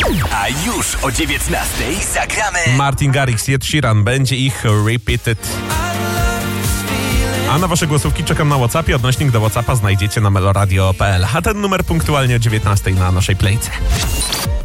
A już o 19:00 zagramy Martin Garrix, Ed Sheeran, będzie ich Repeated. A na wasze głosówki czekam na WhatsAppie. Odnośnik do WhatsAppa znajdziecie na meloradio.pl. A ten numer punktualnie o 19:00 na naszej playce.